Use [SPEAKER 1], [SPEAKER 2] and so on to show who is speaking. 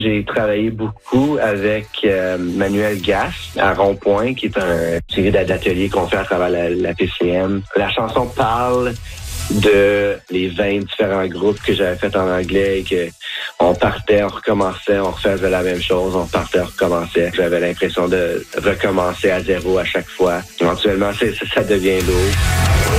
[SPEAKER 1] J'ai travaillé beaucoup avec Manuel Gass à Rond-Point, qui est une série d'ateliers qu'on fait à travers la PCM. La chanson parle de les 20 différents groupes que j'avais fait en anglais et que on partait, on recommençait, on refaisait la même chose, on partait, on recommençait. J'avais l'impression de recommencer à zéro à chaque fois. Éventuellement, ça devient lourd.